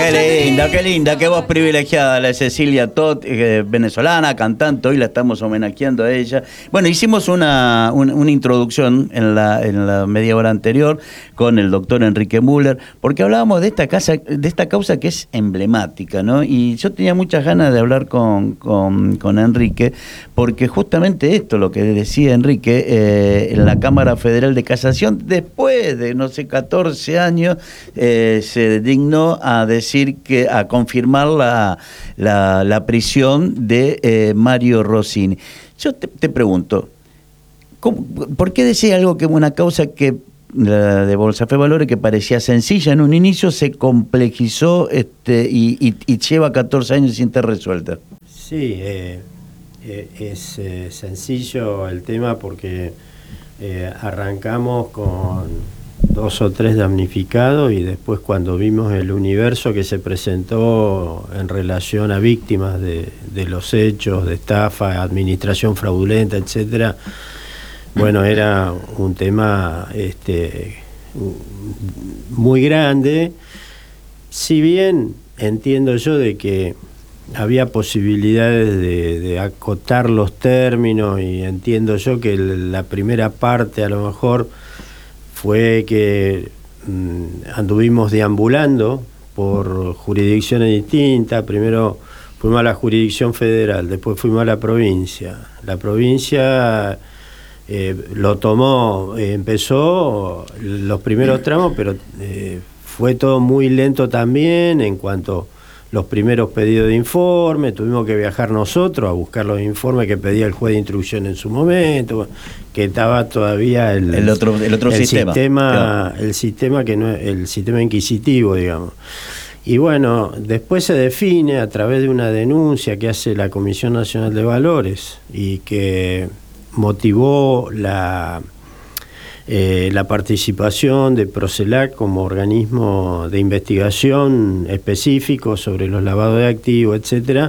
qué linda, qué voz privilegiada la de Cecilia Todd, venezolana, cantante, hoy la estamos homenajeando a ella. Bueno, hicimos una introducción en la media hora anterior con el doctor Enrique Müller, porque hablábamos de esta causa que es emblemática, ¿no? Y yo tenía muchas ganas de hablar con Enrique, porque justamente esto, lo que decía Enrique, en la Cámara Federal de Casación, después de, no sé, 14 años, se dignó a decir a confirmar la prisión de Mario Rossini. Yo te pregunto, ¿por qué decía algo que una causa que la de Bolsafe Valores, que parecía sencilla en un inicio, se complejizó y lleva 14 años sin estar resuelta? Sí, es sencillo el tema porque arrancamos con 2 o 3 damnificados y después, cuando vimos el universo que se presentó en relación a víctimas de los hechos de estafa, administración fraudulenta, etcétera, bueno, era un tema muy grande. Si bien entiendo yo de que había posibilidades de acotar los términos, y entiendo yo que la primera parte a lo mejor fue que anduvimos deambulando por jurisdicciones distintas. Primero fuimos a la jurisdicción federal, después fuimos a la provincia. La provincia lo tomó, empezó los primeros tramos, pero fue todo muy lento también en cuanto los primeros pedidos de informe. Tuvimos que viajar nosotros a buscar los informes que pedía el juez de instrucción en su momento, que estaba todavía el otro sistema, el sistema que no es el sistema inquisitivo, digamos. Y bueno, después se define a través de una denuncia que hace la Comisión Nacional de Valores y que motivó la participación de Procelac como organismo de investigación específico sobre los lavados de activos, etcétera.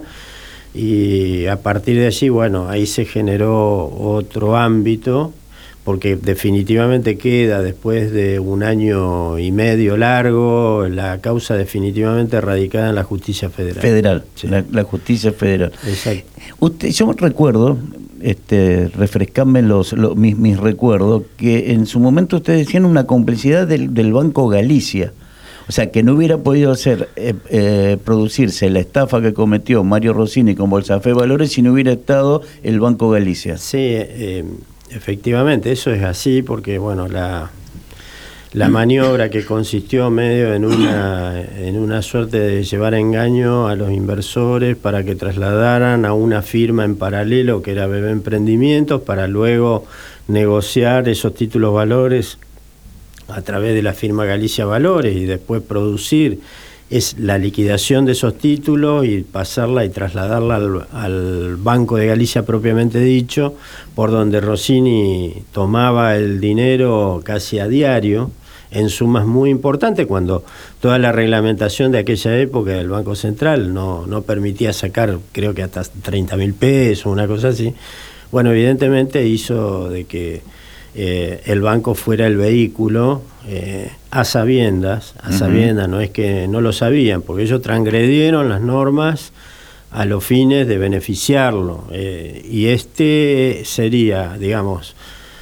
Y a partir de allí, bueno, ahí se generó otro ámbito, porque definitivamente queda, después de 1 año y medio largo, la causa definitivamente radicada en la justicia federal. Sí. La justicia federal. Exacto. Yo recuerdo, refrescarme mis recuerdos, que en su momento ustedes decían una complicidad del Banco Galicia. O sea, que no hubiera podido producirse la estafa que cometió Mario Rossini con Bolsafe Valores si no hubiera estado el Banco Galicia. Sí, efectivamente, eso es así, porque bueno, la maniobra que consistió medio en una suerte de llevar a engaño a los inversores para que trasladaran a una firma en paralelo que era BB Emprendimientos, para luego negociar esos títulos valores a través de la firma Galicia Valores y después producir la liquidación de esos títulos y pasarla y trasladarla al Banco de Galicia propiamente dicho, por donde Rossini tomaba el dinero casi a diario en sumas muy importantes, cuando toda la reglamentación de aquella época del Banco Central no permitía sacar, creo que hasta 30.000 pesos, una cosa así. Bueno, evidentemente hizo de que el banco fuera el vehículo a sabiendas, no es que no lo sabían, porque ellos transgredieron las normas a los fines de beneficiarlo, y sería, digamos,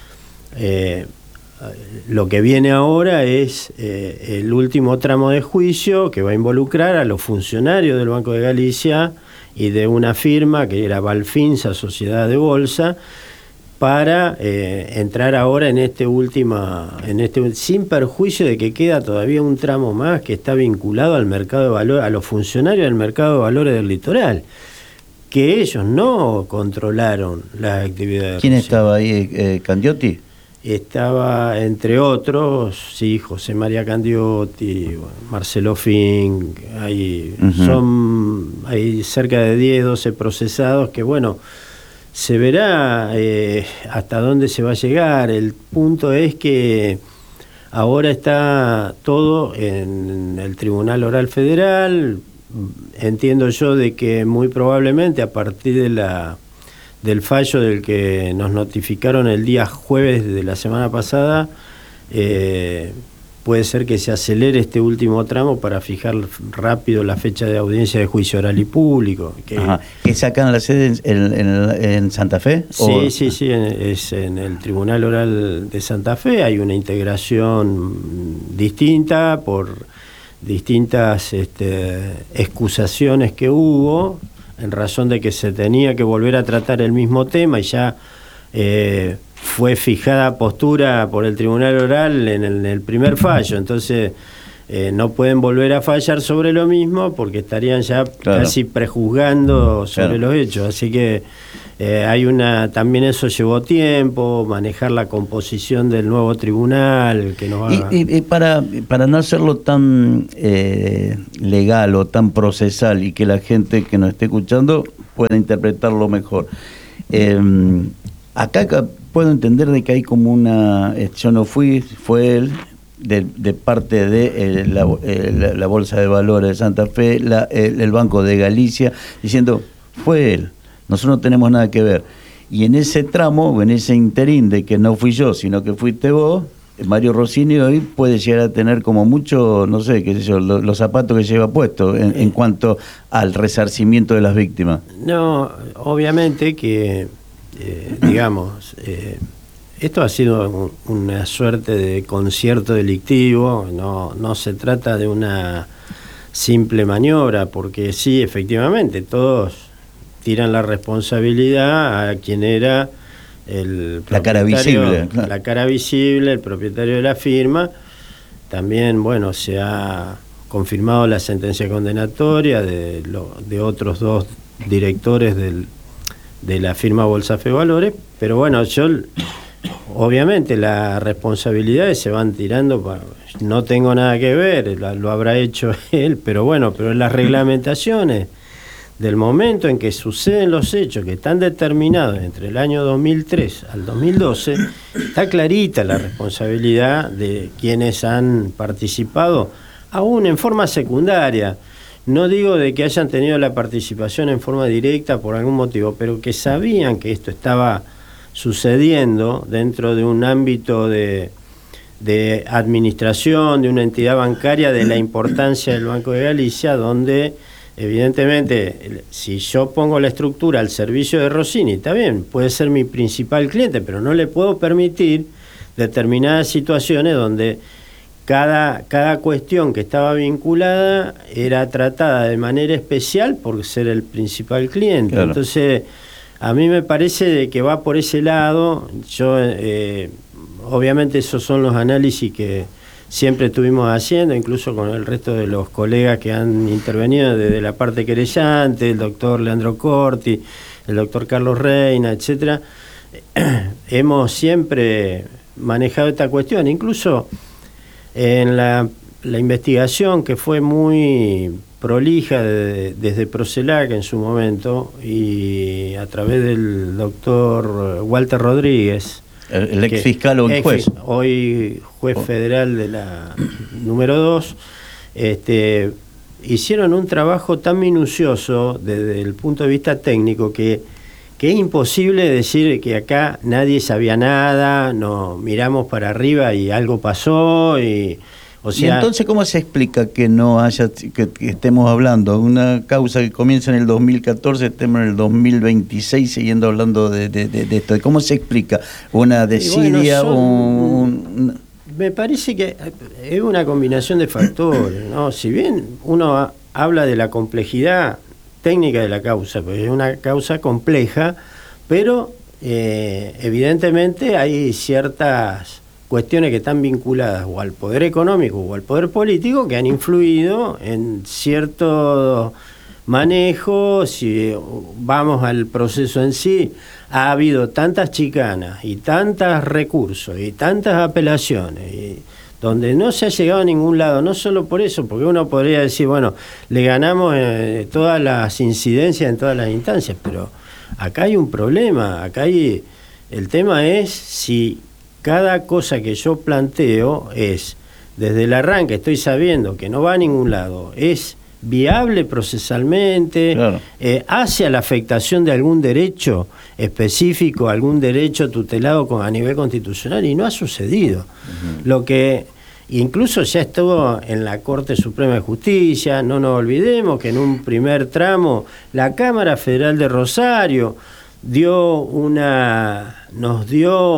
lo que viene ahora es el último tramo de juicio que va a involucrar a los funcionarios del Banco de Galicia y de una firma que era Valfinsa, Sociedad de Bolsa, para entrar ahora en sin perjuicio de que queda todavía un tramo más que está vinculado al mercado de valores, a los funcionarios del mercado de valores del litoral, que ellos no controlaron las actividades. ¿Quién estaba ahí? ¿Candiotti? Estaba, entre otros, sí, José María Candiotti, Marcelo Fink, hay cerca de 10, 12 procesados que, bueno, se verá hasta dónde se va a llegar. El punto es que ahora está todo en el Tribunal Oral Federal. Entiendo yo de que muy probablemente a partir del fallo del que nos notificaron el día jueves de la semana pasada, puede ser que se acelere este último tramo para fijar rápido la fecha de audiencia de juicio oral y público. ¿Es acá en la sede en Santa Fe? Sí, es en el Tribunal Oral de Santa Fe. Hay una integración distinta por distintas excusaciones que hubo en razón de que se tenía que volver a tratar el mismo tema y ya fue fijada postura por el Tribunal Oral en el primer fallo. Entonces no pueden volver a fallar sobre lo mismo porque estarían ya casi prejuzgando sobre los hechos. Así que también eso llevó tiempo, manejar la composición del nuevo tribunal que nos va y para no hacerlo tan legal o tan procesal y que la gente que nos esté escuchando pueda interpretarlo mejor. Acá puedo entender de que hay como una... yo no fui, fue él, de parte de la Bolsa de Valores de Santa Fe, el Banco de Galicia, diciendo, fue él. Nosotros no tenemos nada que ver. Y en ese tramo, en ese interín de que no fui yo, sino que fuiste vos, Mario Rossini hoy puede llegar a tener como mucho, no sé, qué sé yo, los zapatos que lleva puestos en cuanto al resarcimiento de las víctimas. No, obviamente que, digamos, esto ha sido una suerte de concierto delictivo, no se trata de una simple maniobra, porque sí, efectivamente, todos tiran la responsabilidad a quien era la cara visible, claro. La cara visible, el propietario de la firma. También, bueno, se ha confirmado la sentencia condenatoria de otros dos directores de la firma Bolsa Fe Valores, pero bueno, obviamente las responsabilidades se van tirando, no tengo nada que ver, lo habrá hecho él, pero las reglamentaciones del momento en que suceden los hechos que están determinados entre el año 2003 al 2012, está clarita la responsabilidad de quienes han participado, aún en forma secundaria. No digo de que hayan tenido la participación en forma directa por algún motivo, pero que sabían que esto estaba sucediendo dentro de un ámbito de administración, de una entidad bancaria, de la importancia del Banco de Galicia, donde evidentemente, si yo pongo la estructura al servicio de Rossini, está bien, puede ser mi principal cliente, pero no le puedo permitir determinadas situaciones donde cada cuestión que estaba vinculada era tratada de manera especial por ser el principal cliente. Claro. Entonces, a mí me parece de que va por ese lado. Yo, obviamente, esos son los análisis que siempre estuvimos haciendo, incluso con el resto de los colegas que han intervenido desde la parte querellante, el doctor Leandro Corti, el doctor Carlos Reina, etcétera. Hemos siempre manejado esta cuestión, incluso en la investigación que fue muy prolija desde Procelac en su momento y a través del doctor Walter Rodríguez, el ex fiscal o el juez. Hoy juez federal de la número 2, hicieron un trabajo tan minucioso desde el punto de vista técnico que es imposible decir que acá nadie sabía nada, no miramos para arriba y algo pasó y entonces, ¿cómo se explica que no haya, que estemos hablando de una causa que comienza en el 2014, estemos en el 2026 siguiendo hablando de esto? ¿Cómo se explica? ¿Una desidia? Me parece que es una combinación de factores, ¿no? Si bien uno habla de la complejidad técnica de la causa, pues es una causa compleja, pero evidentemente hay ciertas cuestiones que están vinculadas o al poder económico o al poder político que han influido en cierto manejo. Si vamos al proceso en sí, ha habido tantas chicanas y tantos recursos y tantas apelaciones donde no se ha llegado a ningún lado, no solo por eso, porque uno podría decir, bueno, le ganamos todas las incidencias en todas las instancias, pero acá hay un problema, el tema es si cada cosa que yo planteo es, desde el arranque estoy sabiendo que no va a ningún lado, es viable procesalmente, claro, hacia la afectación de algún derecho específico, algún derecho tutelado a nivel constitucional, y no ha sucedido. Lo que incluso ya estuvo en la Corte Suprema de Justicia. No nos olvidemos que en un primer tramo la Cámara Federal de Rosario nos dio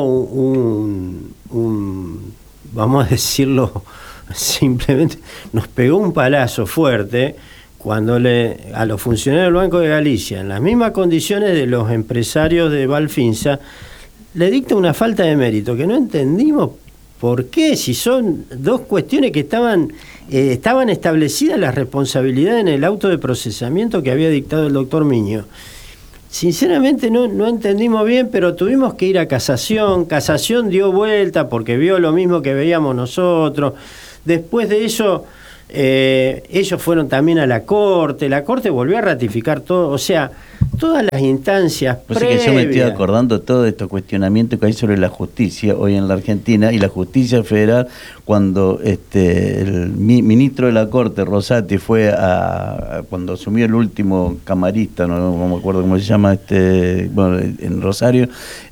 un vamos a decirlo simplemente, nos pegó un palazo fuerte cuando a los funcionarios del Banco de Galicia, en las mismas condiciones de los empresarios de Valfinsa, le dicta una falta de mérito que no entendimos por qué, si son dos cuestiones que estaban establecidas las responsabilidades en el auto de procesamiento que había dictado el doctor Miño. Sinceramente no entendimos bien, pero tuvimos que ir a casación. Casación dio vuelta porque vio lo mismo que veíamos nosotros. Después de eso, ellos fueron también a la Corte volvió a ratificar todo, o sea, todas las instancias previas. Que yo me estoy acordando todos estos cuestionamientos que hay sobre la justicia hoy en la Argentina, y la justicia federal, cuando el ministro de la Corte, Rosati, cuando asumió el último camarista, no me acuerdo cómo se llama, en Rosario,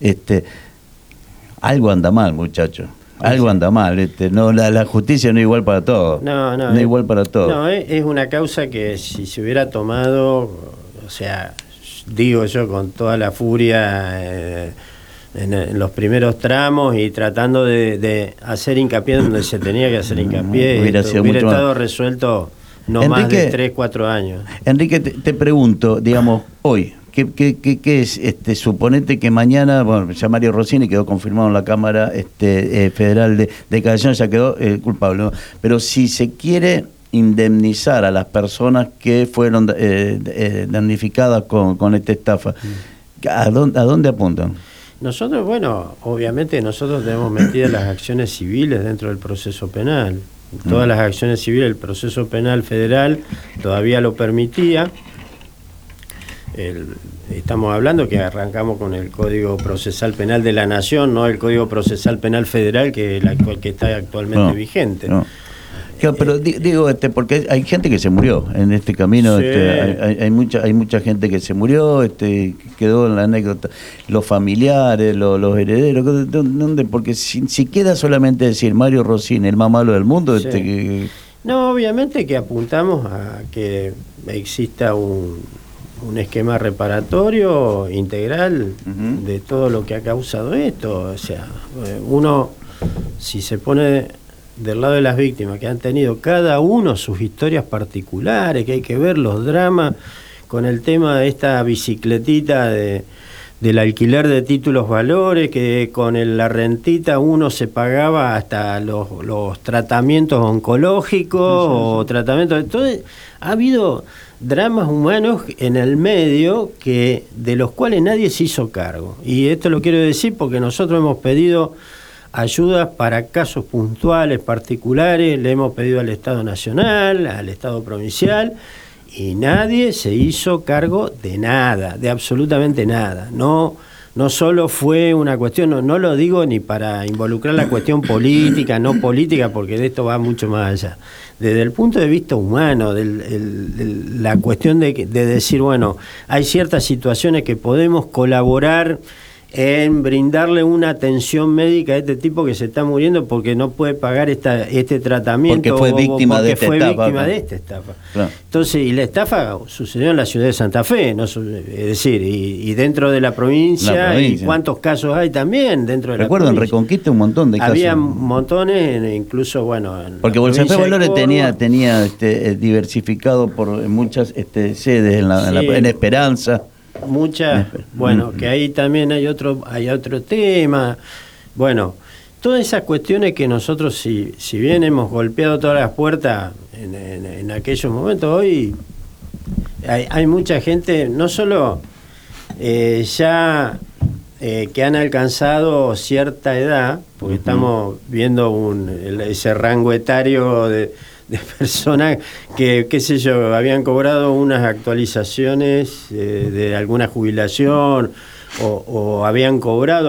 algo anda mal, muchachos. Algo anda mal, no, la justicia no es igual para todos. No es igual para todos. No, es una causa que si se hubiera tomado, o sea, digo yo con toda la furia en los primeros tramos y tratando de hacer hincapié donde se tenía que hacer hincapié, hubiera estado resuelto no Enrique, más de 3, 4 años. Enrique, te pregunto, digamos, hoy, ¿Qué es? Suponete que mañana, bueno, ya Mario Rossini quedó confirmado en la Cámara Federal de Casación, ya quedó culpable, ¿no? Pero si se quiere indemnizar a las personas que fueron damnificadas con esta estafa, ¿a dónde apuntan? Nosotros, bueno, obviamente nosotros tenemos metidas las acciones civiles dentro del proceso penal. Todas las acciones civiles, el proceso penal federal todavía lo permitía. Estamos hablando que arrancamos con el Código Procesal Penal de la Nación, no el Código Procesal Penal Federal que está actualmente vigente. No. Claro, pero digo, porque hay gente que se murió en este camino, sí. Hay mucha gente que se murió, quedó en la anécdota, los familiares, los herederos, ¿dónde? Porque si queda solamente decir Mario Rossini, el más malo del mundo, sí. No, obviamente que apuntamos a que exista un esquema reparatorio integral de todo lo que ha causado esto. O sea, uno, si se pone del lado de las víctimas, que han tenido cada uno sus historias particulares, que hay que ver los dramas con el tema de esta bicicletita del alquiler de títulos valores, que con la rentita uno se pagaba hasta los tratamientos oncológicos, sí. O tratamientos. Entonces, ha habido dramas humanos en el medio de los cuales nadie se hizo cargo. Y esto lo quiero decir porque nosotros hemos pedido ayudas para casos puntuales, particulares, le hemos pedido al Estado Nacional, al Estado Provincial, y nadie se hizo cargo de nada, de absolutamente nada. No solo fue una cuestión, no lo digo ni para involucrar la cuestión política, no política, porque de esto va mucho más allá. Desde el punto de vista humano, la cuestión de decir, bueno, hay ciertas situaciones que podemos colaborar en brindarle una atención médica a este tipo que se está muriendo porque no puede pagar este tratamiento, porque fue víctima de esta estafa. Claro. Entonces, y la estafa sucedió en la ciudad de Santa Fe, ¿no? Es decir, y dentro de la provincia, y cuántos casos hay también dentro de la provincia. Recuerdo en Reconquista un montón de casos. Había montones, incluso, bueno, porque Bolsa Fe Valores tenía diversificado por muchas sedes en Esperanza. Muchas, bueno, que ahí también hay otro tema. Bueno, todas esas cuestiones que nosotros, si bien hemos golpeado todas las puertas en aquellos momentos, hoy hay mucha gente, no solo ya que han alcanzado cierta edad, porque estamos viendo ese rango etario de personas que, qué sé yo, habían cobrado unas actualizaciones de alguna jubilación o habían cobrado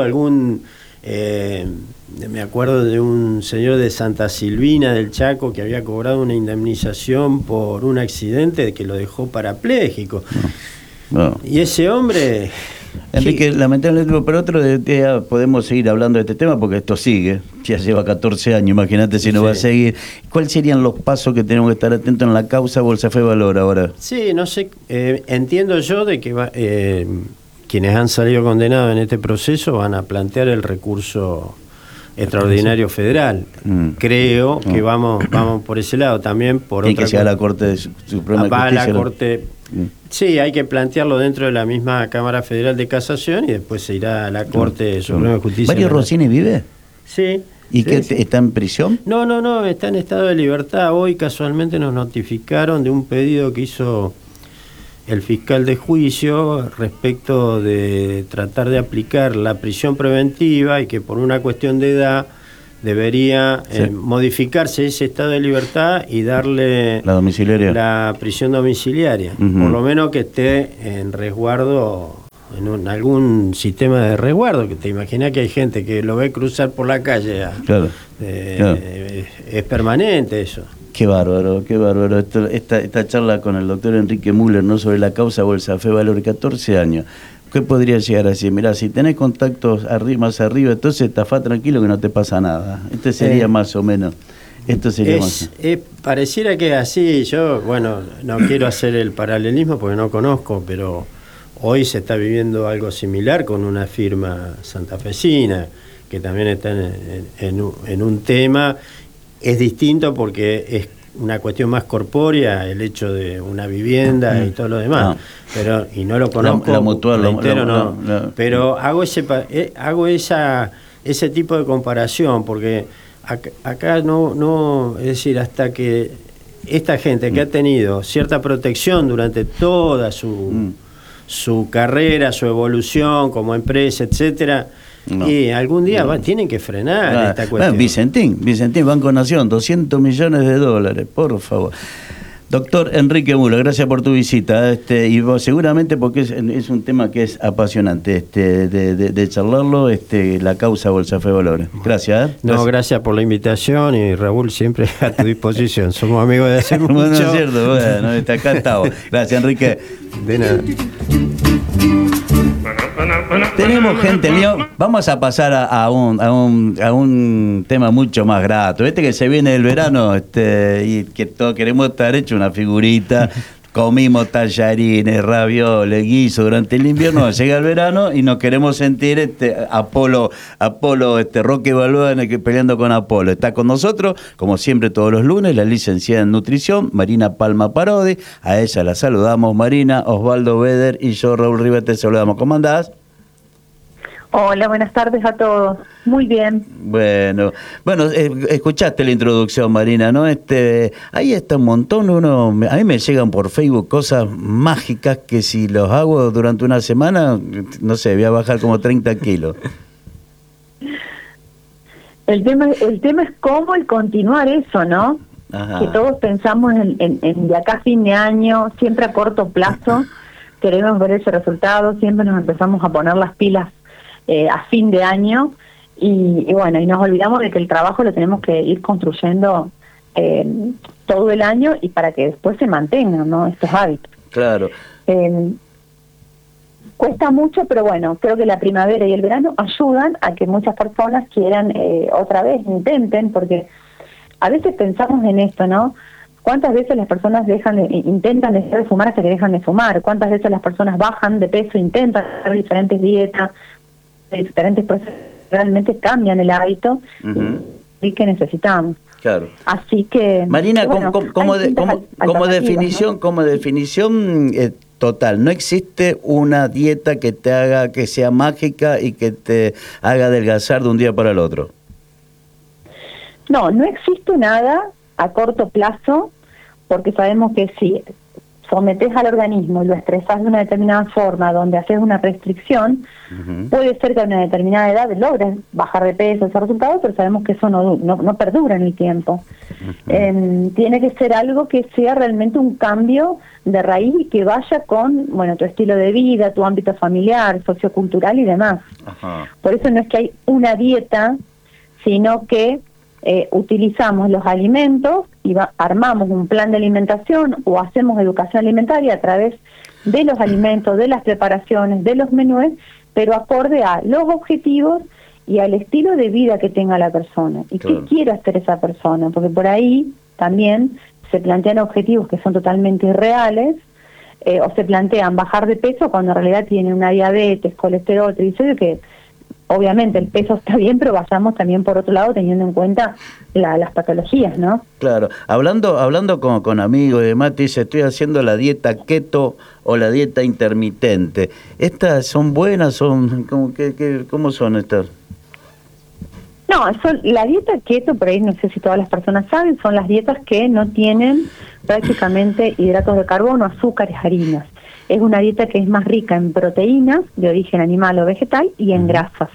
me acuerdo de un señor de Santa Silvina del Chaco que había cobrado una indemnización por un accidente que lo dejó parapléjico. No. Y ese hombre... Enrique, lamentablemente, pero otro día podemos seguir hablando de este tema porque esto sigue, ya lleva 14 años, imagínate si no va a seguir. ¿Cuáles serían los pasos que tenemos que estar atentos en la causa Bolsa Fe Valor ahora? Sí, no sé, entiendo yo de que quienes han salido condenados en este proceso van a plantear el recurso extraordinario federal. Creo que vamos por ese lado también. Tiene que llegar a la Corte Suprema de Justicia. Va a la Corte... Sí, hay que plantearlo dentro de la misma Cámara Federal de Casación y después se irá a la Corte Suprema de Justicia. ¿Mario Rossini vive? Sí. ¿Y sí, qué, sí. está en prisión? No, está en estado de libertad. Hoy casualmente nos notificaron de un pedido que hizo el fiscal de juicio respecto de tratar de aplicar la prisión preventiva y que por una cuestión de edad debería modificarse ese estado de libertad y darle la prisión domiciliaria, por lo menos que esté en resguardo, en algún sistema de resguardo, que te imaginas que hay gente que lo ve cruzar por la calle, claro. Es permanente eso. Qué bárbaro, qué bárbaro. Esta charla con el doctor Enrique Müller, ¿no?, sobre la causa Bolsa Fe Valor, 14 años. ¿Qué podría llegar a decir? Mirá, si tenés contactos más arriba, entonces estafá tranquilo que no te pasa nada. Este sería más o menos. Esto sería más. Pareciera que es así. Yo, bueno, no quiero hacer el paralelismo porque no conozco, pero hoy se está viviendo algo similar con una firma santafesina que también está en un tema. Es distinto porque es una cuestión más corpórea, el hecho de una vivienda y todo lo demás, pero y no lo conozco, la mutual, no. Pero hago ese tipo de comparación porque acá no, es decir, hasta que esta gente que ha tenido cierta protección durante toda su carrera, su evolución como empresa, etcétera. Y algún día tienen que frenar esta cuestión. Vicentín, Banco Nación, $200 millones, por favor. Doctor Enrique Müller, gracias por tu visita. Y vos, seguramente porque es un tema que es apasionante de charlarlo, la causa Bolsa Fe Valores. Gracias. Gracias por la invitación y Raúl siempre a tu disposición. Somos amigos de hace mucho. Bueno, es cierto, bueno, acá estamos. Gracias, Enrique. De nada. Tenemos gente, Leo. Vamos a pasar a un tema mucho más grato. Que se viene el verano y que todos queremos estar hecho una figurita. Comimos tallarines, ravioles, guiso durante el invierno, llega el verano y nos queremos sentir Apolo Roque Balboa peleando con Apolo. Está con nosotros, como siempre todos los lunes, la licenciada en nutrición, Marina Palma Parodi. A ella la saludamos, Marina, Osvaldo Beder y yo, Raúl Rivas, te saludamos. ¿Cómo andás? Hola, buenas tardes a todos. Muy bien. Bueno, escuchaste la introducción, Marina, ¿no? Ahí está un montón, a mí me llegan por Facebook cosas mágicas que si los hago durante una semana, no sé, voy a bajar como 30 kilos. El tema es cómo el continuar eso, ¿no? Ajá. Que todos pensamos en de acá a fin de año, siempre a corto plazo, queremos ver ese resultado, siempre nos empezamos a poner las pilas a fin de año y bueno, y nos olvidamos de que el trabajo lo tenemos que ir construyendo todo el año y para que después se mantengan, ¿no?, estos hábitos. Claro. Cuesta mucho, pero bueno, creo que la primavera y el verano ayudan a que muchas personas quieran otra vez, intenten, porque a veces pensamos en esto, ¿no? ¿Cuántas veces las personas intentan dejar de fumar hasta que dejan de fumar? ¿Cuántas veces las personas bajan de peso, intentan hacer diferentes dietas, diferentes procesos, realmente cambian el hábito y que necesitamos? Claro. Así que Marina, bueno, como definición, ¿no? Como definición total, no existe una dieta que te haga que sea mágica y que te haga adelgazar de un día para el otro. No existe nada a corto plazo, porque sabemos que si sometés al organismo y lo estresás de una determinada forma, donde haces una restricción, puede ser que a una determinada edad logres bajar de peso, ese resultado, pero sabemos que eso no perdura en el tiempo. Tiene que ser algo que sea realmente un cambio de raíz y que vaya con, tu estilo de vida, tu ámbito familiar, sociocultural y demás. Ajá. Por eso no es que hay una dieta, sino que utilizamos los alimentos y armamos un plan de alimentación o hacemos educación alimentaria a través de los alimentos, de las preparaciones, de los menús, pero acorde a los objetivos y al estilo de vida que tenga la persona y qué quiere hacer esa persona, porque por ahí también se plantean objetivos que son totalmente irreales, o se plantean bajar de peso cuando en realidad tiene una diabetes, colesterol, triglicéridos, que obviamente el peso está bien, pero vayamos también por otro lado teniendo en cuenta las patologías, ¿no? Claro, hablando con amigos y demás, te dice, estoy haciendo la dieta keto o la dieta intermitente. ¿Estas son buenas? ¿Cómo son estas? No, la dieta keto, por ahí no sé si todas las personas saben, son las dietas que no tienen prácticamente hidratos de carbono, azúcares, harinas. Es una dieta que es más rica en proteínas de origen animal o vegetal y en grasas.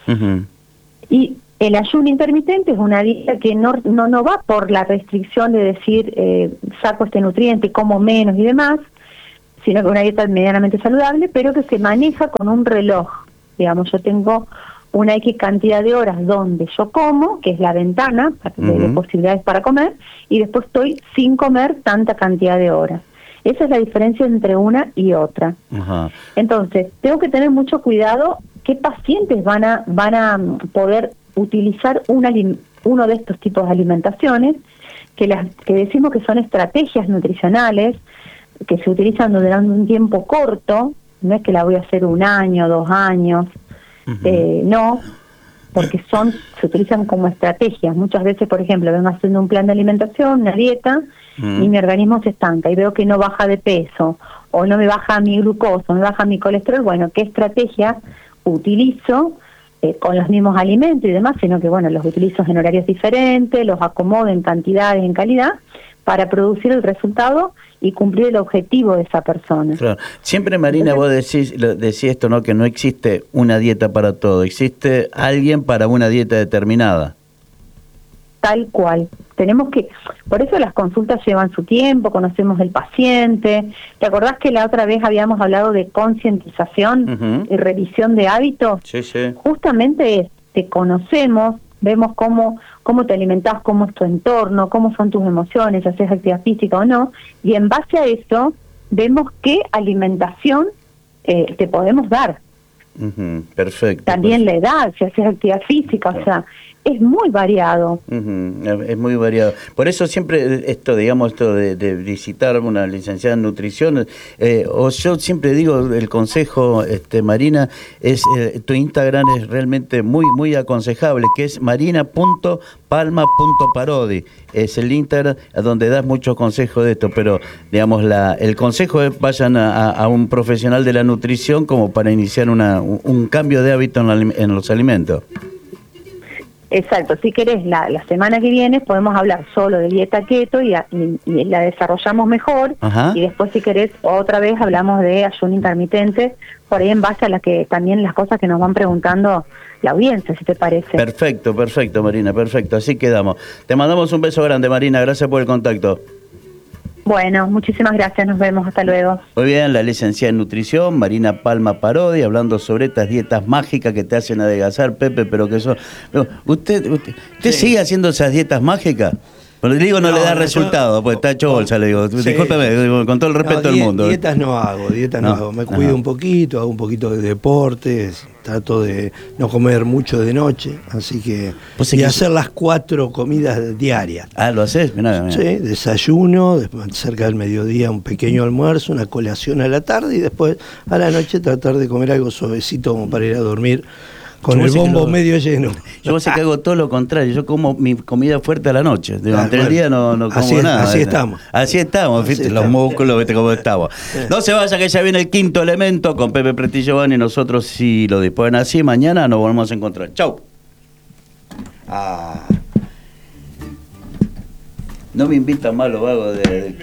Y el ayuno intermitente es una dieta que no va por la restricción de decir saco este nutriente, como menos y demás, sino que es una dieta medianamente saludable, pero que se maneja con un reloj. Digamos, yo tengo una X cantidad de horas donde yo como, que es la ventana de posibilidades para comer, y después estoy sin comer tanta cantidad de horas. Esa es la diferencia entre una y otra. Entonces, tengo que tener mucho cuidado qué pacientes van a poder utilizar uno de estos tipos de alimentaciones, que decimos que son estrategias nutricionales, que se utilizan durante un tiempo corto, no es que la voy a hacer 1 año, 2 años, no, porque se utilizan como estrategias. Muchas veces, por ejemplo, vengo haciendo un plan de alimentación, una dieta, y mi organismo se estanca y veo que no baja de peso, o no me baja mi glucosa, no me baja mi colesterol. Bueno, ¿qué estrategia utilizo con los mismos alimentos y demás? Sino que, bueno, los utilizo en horarios diferentes, los acomodo en cantidades, en calidad, para producir el resultado y cumplir el objetivo de esa persona. Claro. Siempre, Marina, Entonces, vos decís esto, ¿no? Que no existe una dieta para todo, existe alguien para una dieta determinada. Tal cual. Por eso las consultas llevan su tiempo, conocemos el paciente. ¿Te acordás que la otra vez habíamos hablado de concientización y revisión de hábitos? Sí, sí. Justamente te conocemos, vemos cómo te alimentás, cómo es tu entorno, cómo son tus emociones, haces actividad física o no, y en base a eso vemos qué alimentación te podemos dar. Perfecto. También la edad, si haces actividad física, o sea, es muy variado. Es muy variado. Por eso siempre esto de visitar una licenciada en nutrición, o yo siempre digo, el consejo, Marina, es tu Instagram es realmente muy, muy aconsejable, que es marina.palma.parodi. Es el Instagram donde das muchos consejos de esto, pero digamos el consejo es vayan a un profesional de la nutrición como para iniciar un cambio de hábito en los alimentos. Exacto, si querés, la semana que viene podemos hablar solo de dieta keto y la desarrollamos mejor. Y después, si querés, otra vez hablamos de ayuno intermitente, por ahí en base a también las cosas que nos van preguntando la audiencia, si te parece. Perfecto, Marina, perfecto, así quedamos. Te mandamos un beso grande, Marina, gracias por el contacto. Bueno, muchísimas gracias, nos vemos, hasta luego. Muy bien, la licenciada en nutrición, Marina Palma Parodi, hablando sobre estas dietas mágicas que te hacen adelgazar, Pepe, pero que son... ¿Usted sí sigue haciendo esas dietas mágicas? Pero le digo, no le da resultado, pues está hecho bolsa, le digo. Sí. Discúlpeme, con todo el respeto del mundo. Dietas no hago. Me cuido un poquito, hago un poquito de deportes, trato de no comer mucho de noche, así que... Y hacer las 4 comidas diarias. Ah, ¿lo haces? Mirá. Sí, desayuno, después, cerca del mediodía un pequeño almuerzo, una colación a la tarde y después a la noche tratar de comer algo suavecito como para ir a dormir. Con el bombo medio lleno. Yo sé que hago todo lo contrario. Yo como mi comida fuerte a la noche. Durante el día no como nada. Así estamos. Los músculos, ¿viste cómo estamos? No se vaya, que ya viene el quinto elemento con Pepe Pretillo y nosotros, si lo disponen así, mañana nos volvemos a encontrar. Chau. No me invitan más los vagos de